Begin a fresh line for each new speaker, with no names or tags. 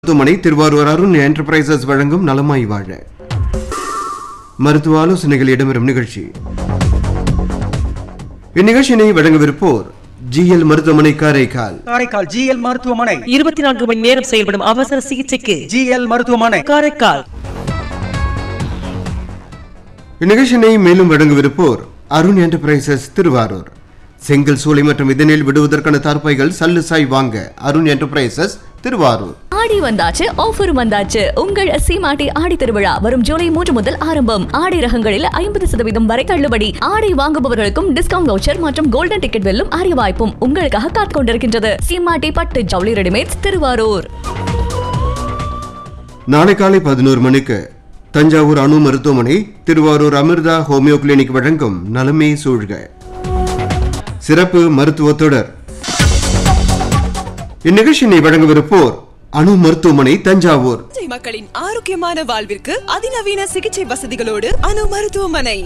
மருத்துவமனை திருவாரூர் அருண் என்டர்பிரைசஸ் வழங்கும் நலமாய் வாழ மருத்துவ ஆலோசனைகள் இடம்பெறும் நிகழ்ச்சி. இந்நிகழ்ச்சியினை வழங்கவிருப்போர் ஜிஎல் மருத்துவமனை காரைக்கால்.
ஜிஎல் மருத்துவமனை
24 மணி நேரம் செயல்படும் அவசர சிகிச்சைக்கு
ஜிஎல் மருத்துவமனை
காரைக்கால்.
இந்நிகழ்ச்சியினை மேலும் வழங்கவிருப்போர் அருண் என்டர்பிரைசஸ் திருவாரூர். செங்கல் சூளை மற்றும் இதனில் விடுவதற்கான தார்பாய்கள் சல்லுசாய் வாங்க அருண் என்டர்பிரைசஸ் திருவாரூர்.
ஆடி வந்தாச்சு, ஆஃபரும் வந்தாச்சு. உங்கள் சீமாட்டி ஆடி திருவிழா வரும் ஜூலை 3 முதல் ஆரம்பம். ஆடை ரகங்களில் 50% வரை தள்ளுபடி. ஆடை வாங்குபவர்களுக்கும் டிஸ்கவுண்ட் வவுச்சர் மற்றும் கோல்டன் டிக்கெட் வெல்லும் அரிய வாய்ப்பும் உங்களுக்காக காத்துக் கொண்டிருக்கின்றது. சீமாட்டி பட்டு ஜவுளி ரெடிமேட்ஸ் திருவாரூர்.
நாளை காலை 11 மணிக்கு தஞ்சாவூர் அணு மருத்துவமனை திருவாரூர் அமிர்தா ஹோமியோ கிளினிக் வழங்கும் நலமே சூழ்க சிறப்பு மருத்துவ தொடர். இந்நிகழ்ச்சியினை வழங்கவிருப்போர் அணு மருத்துவமனை தஞ்சாவூர்.
மக்களின் ஆரோக்கியமான வாழ்விற்கு அதிநவீன சிகிச்சை வசதிகளோடு அணு மருத்துவமனை.